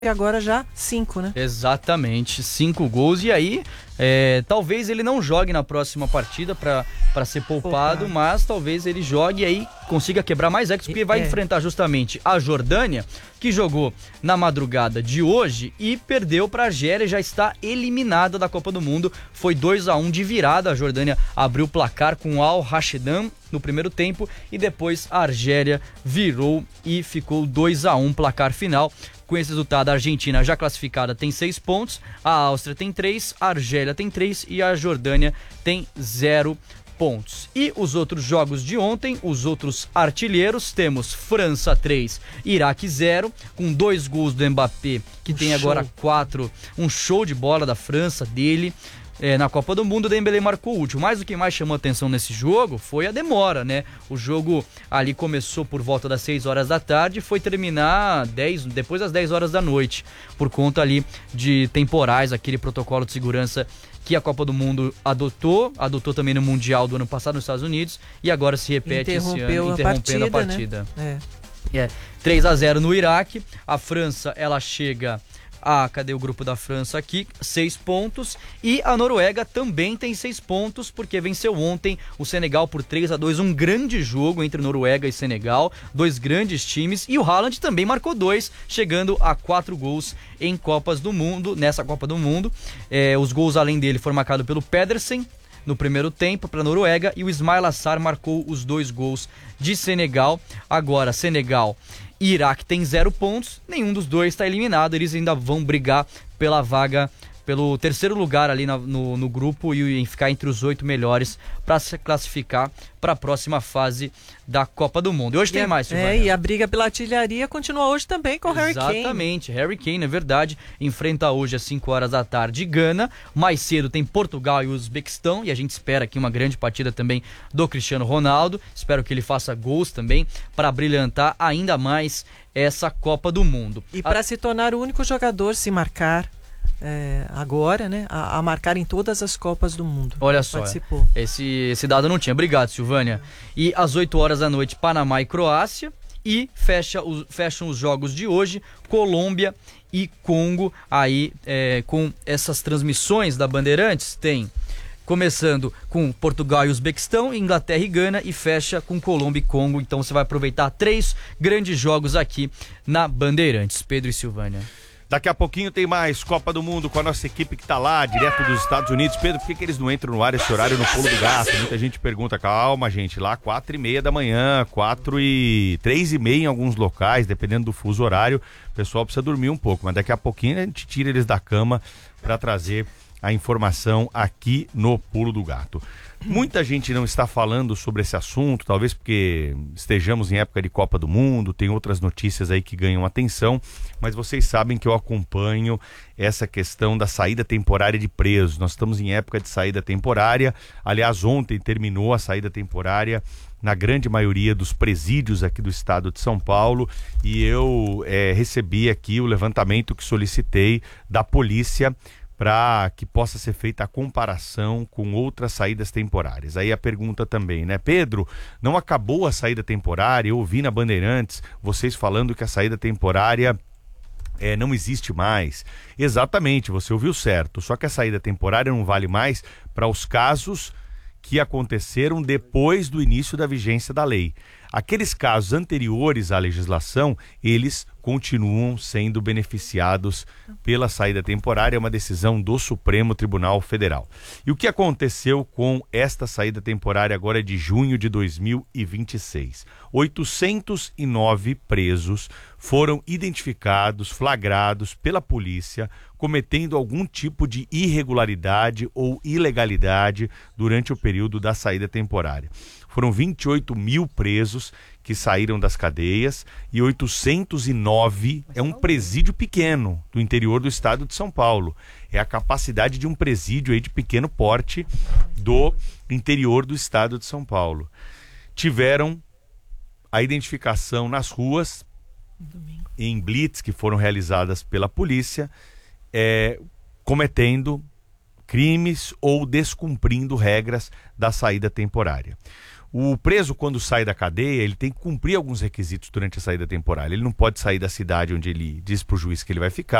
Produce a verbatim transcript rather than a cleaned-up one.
e agora já cinco, né? Exatamente, cinco gols. E aí, é, talvez ele não jogue na próxima partida para para ser poupado, Poupado. mas talvez ele jogue e aí consiga quebrar mais recorde, porque vai é. enfrentar justamente a Jordânia, que jogou na madrugada de hoje e perdeu para a Argélia, já está eliminada da Copa do Mundo. Foi dois a um de virada, a Jordânia abriu o placar com Al Rashidam no primeiro tempo e depois a Argélia virou e ficou dois a um placar final. Com esse resultado, a Argentina já classificada tem seis pontos, a Áustria tem três, a Argélia tem três e a Jordânia tem zero pontos. E os outros jogos de ontem, os outros artilheiros, temos França três, Iraque zero, com dois gols do Mbappé, que um tem show. agora quatro, um show de bola da França dele. É, na Copa do Mundo, o Dembélé marcou o último, mas o que mais chamou atenção nesse jogo foi a demora, né? O jogo ali começou por volta das seis horas da tarde e foi terminar dez, depois das dez horas da noite, por conta ali de temporais, aquele protocolo de segurança que a Copa do Mundo adotou, adotou também no Mundial do ano passado nos Estados Unidos e agora se repete esse ano, interrompendo a partida. Né? É. É. três a zero no Iraque, a França, ela chega... Ah, cadê o grupo da França aqui? Seis pontos. E a Noruega também tem seis pontos, porque venceu ontem o Senegal por três a dois. Um grande jogo entre Noruega e Senegal. Dois grandes times. E o Haaland também marcou dois, chegando a quatro gols em Copas do Mundo, nessa Copa do Mundo. É, os gols além dele foram marcados pelo Pedersen no primeiro tempo para a Noruega. E o Ismail Assar marcou os dois gols de Senegal. Agora, Senegal e Iraque tem zero pontos, nenhum dos dois está eliminado, eles ainda vão brigar pela vaga, pelo terceiro lugar ali no, no, no grupo e em ficar entre os oito melhores para se classificar para a próxima fase da Copa do Mundo. E hoje e tem a, mais, Silvânia. É, e a briga pela artilharia continua hoje também com o Harry Kane. Exatamente, Harry Kane, é verdade, enfrenta hoje às cinco horas da tarde Gana, mais cedo tem Portugal e Uzbequistão, e a gente espera aqui uma grande partida também do Cristiano Ronaldo, espero que ele faça gols também para brilhantar ainda mais essa Copa do Mundo. E para a... se tornar o único jogador se marcar É, agora, né, a, a marcar em todas as Copas do Mundo. Olha só, participou. Esse, esse dado eu não tinha. Obrigado, Silvânia. E às oito horas da noite, Panamá e Croácia. E fecha os, fecham os jogos de hoje, Colômbia e Congo. Aí, é, com essas transmissões da Bandeirantes, tem... Começando com Portugal e Uzbequistão, Inglaterra e Gana, e fecha com Colômbia e Congo. Então você vai aproveitar três grandes jogos aqui na Bandeirantes. Pedro e Silvânia. Daqui a pouquinho tem mais Copa do Mundo com a nossa equipe que tá lá, direto dos Estados Unidos. Pedro, por que, que eles não entram no ar esse horário no Pulo do Gato? Muita gente pergunta, calma gente, lá quatro e meia da manhã, quatro e três e meia em alguns locais, dependendo do fuso horário, o pessoal precisa dormir um pouco, mas daqui a pouquinho a gente tira eles da cama para trazer a informação aqui no Pulo do Gato. Muita gente não está falando sobre esse assunto, talvez porque estejamos em época de Copa do Mundo, tem outras notícias aí que ganham atenção, mas vocês sabem que eu acompanho essa questão da saída temporária de presos. Nós estamos em época de saída temporária, aliás, ontem terminou a saída temporária na grande maioria dos presídios aqui do estado de São Paulo, e eu é, recebi aqui o levantamento que solicitei da polícia para que possa ser feita a comparação com outras saídas temporárias. Aí a pergunta também, né? Pedro, não acabou a saída temporária? Eu ouvi na Bandeirantes vocês falando que a saída temporária é, não existe mais. Exatamente, você ouviu certo. Só que a saída temporária não vale mais para os casos que aconteceram depois do início da vigência da lei. Aqueles casos anteriores à legislação, eles continuam sendo beneficiados pela saída temporária, é uma decisão do Supremo Tribunal Federal. E o que aconteceu com esta saída temporária agora de junho de dois mil e vinte e seis? oitocentos e nove presos foram identificados, flagrados pela polícia, cometendo algum tipo de irregularidade ou ilegalidade durante o período da saída temporária. Foram vinte e oito mil presos que saíram das cadeias e oitocentos e nove é um presídio pequeno do interior do estado de São Paulo. É a capacidade de um presídio aí de pequeno porte do interior do estado de São Paulo. Tiveram a identificação nas ruas, em blitz que foram realizadas pela polícia, é, cometendo crimes ou descumprindo regras da saída temporária. O preso, quando sai da cadeia, ele tem que cumprir alguns requisitos durante a saída temporária. Ele não pode sair da cidade onde ele diz pro juiz que ele vai ficar.